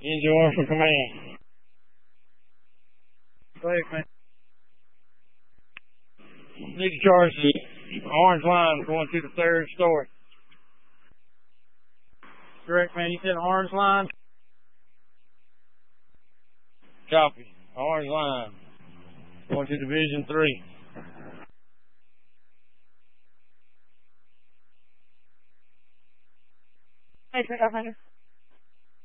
Enjoy for command. Go ahead, man. Need to charge the orange line going to the third story. Correct, man. You said orange line? Copy. Orange line going to Division 3. Hey, Pathfinder.